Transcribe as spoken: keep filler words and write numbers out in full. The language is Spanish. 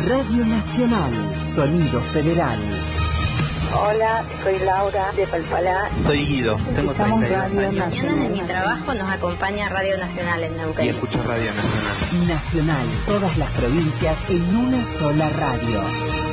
Radio Nacional, Sonido Federal. Hola, soy Laura de Palpalá. Soy Guido, tengo treinta y dos años. Mañana en mi trabajo nos acompaña Radio Nacional en Neuquén. Y escucho Radio Nacional. Nacional, todas las provincias en una sola radio.